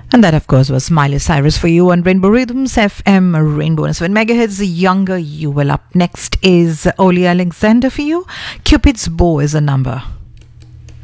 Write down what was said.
And that, of course, was Miley Cyrus for you on Rainbow Rhythms FM, Rainbow 7 megahertz. The younger you will. Up next is Oli Alexander for you. Cupid's Bow is a number.